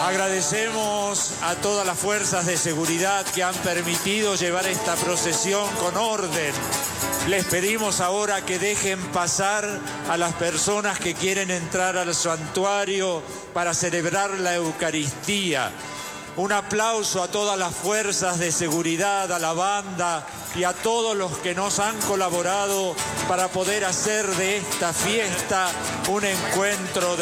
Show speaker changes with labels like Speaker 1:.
Speaker 1: Agradecemos a todas las fuerzas de seguridad que han permitido llevar esta procesión con orden. Les pedimos ahora que dejen pasar a las personas que quieren entrar al santuario para celebrar la Eucaristía. Un aplauso a todas las fuerzas de seguridad, a la banda y a todos los que nos han colaborado para poder hacer de esta fiesta un encuentro de